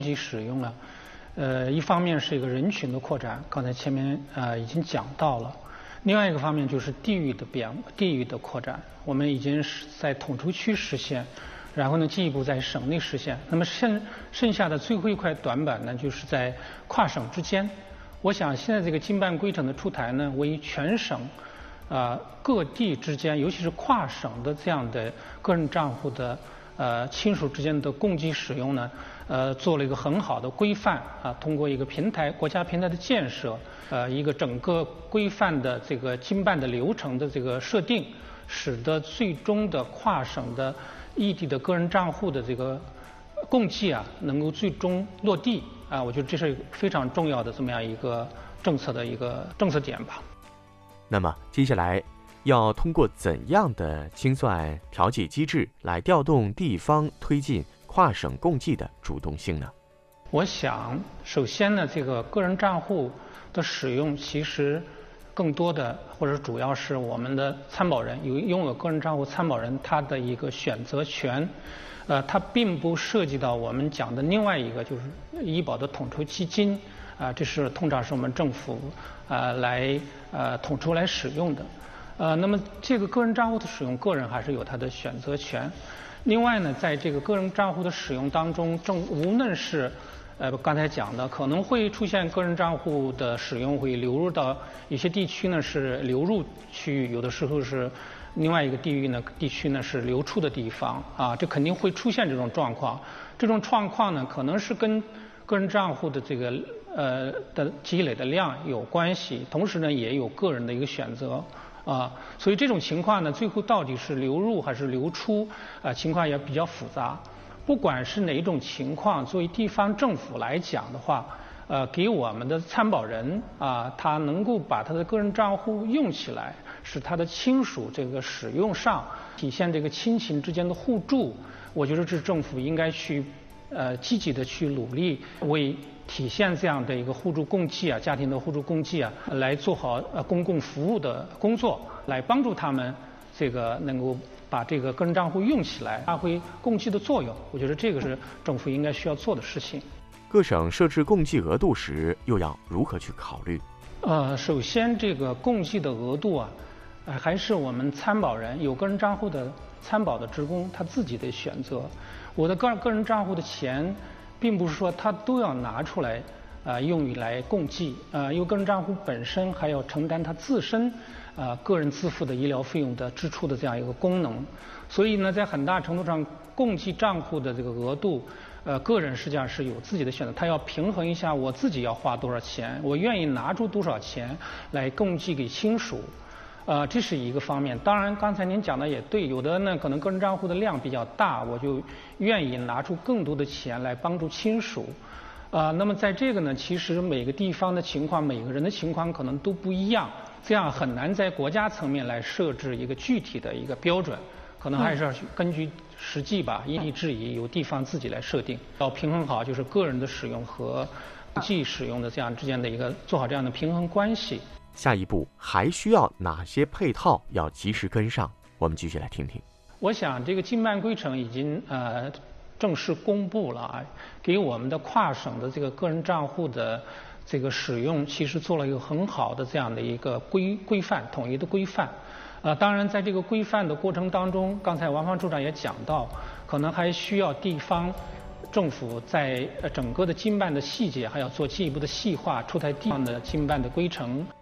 机使用啊，一方面是一个人群的扩展，刚才前面已经讲到了；另外一个方面就是地域的扩展，我们已经是在统筹区实现，然后呢进一步在省内实现。那么剩下的最后一块短板呢，就是在跨省之间。我想现在这个经办规程的出台呢，为全省各地之间，尤其是跨省的这样的个人账户的亲属之间的共计使用呢，做了一个很好的规范啊。通过一个平台，国家平台的建设，一个整个规范的这个经办的流程的这个设定，使得最终的跨省的异地的个人账户的这个共计啊，能够最终落地啊。我觉得这是非常重要的这么样一个政策点吧。 那么接下来要通过怎样的清算调解机制来调动地方推进跨省共计的主动性呢？ 我想，首先呢，这个个人账户的使用，其实更多的或者主要是我们的参保人拥有个人账户参保人他的一个选择权，它并不涉及到我们讲的另外一个就是医保的统筹基金这是通常是我们政府来统筹来使用的。那么这个个人账户的使用，个人还是有他的选择权。另外呢，在这个个人账户的使用当中，无论是刚才讲的，可能会出现个人账户的使用会流入到一些地区呢是流入区域，有的时候是另外一个地区呢是流出的地方啊，这肯定会出现这种状况。这种状况呢，可能是跟个人账户的这个的积累的量有关系，同时呢也有个人的一个选择。所以这种情况呢，最后到底是流入还是流出情况也比较复杂。不管是哪一种情况，作为地方政府来讲的话，给我们的参保人他能够把他的个人账户用起来，使他的亲属这个使用上体现这个亲情之间的互助，我觉得这是政府应该去积极的去努力，为体现这样的一个互助共济家庭的互助共济来做好公共服务的工作，来帮助他们这个能够把这个个人账户用起来，发挥共济的作用。我觉得这个是政府应该需要做的事情。 各省设置共计额度时，又要如何去考虑？ 首先这个共计的额度还是我们参保人有个人账户的参保的职工他自己的选择。我的个人账户的钱，并不是说他都要拿出来用于来共计因为个人账户本身还要承担他自身个人自负的医疗费用的支出的这样一个功能，所以呢，在很大程度上，共计账户的这个额度，个人实际上是有自己的选择，他要平衡一下我自己要花多少钱，我愿意拿出多少钱来共计给亲属。这是一个方面。当然，刚才您讲的也对，有的呢可能个人账户的量比较大，我就愿意拿出更多的钱来帮助亲属。那么在这个呢，其实每个地方的情况，每个人的情况可能都不一样，这样很难在国家层面来设置一个具体的一个标准，可能还是要根据实际吧，因地制宜，由地方自己来设定，要平衡好就是个人的使用和共计使用的这样之间的一个做好这样的平衡关系。 下一步还需要哪些配套要及时跟上？我们继续来听听。 我想这个经办规程已经正式公布了给我们的跨省的这个个人账户的这个使用，其实做了一个很好的这样的一个规范，统一的规范。当然在这个规范的过程当中，刚才王方处长也讲到，可能还需要地方政府在整个的经办的细节还要做进一步的细化，出台地方的经办的规程。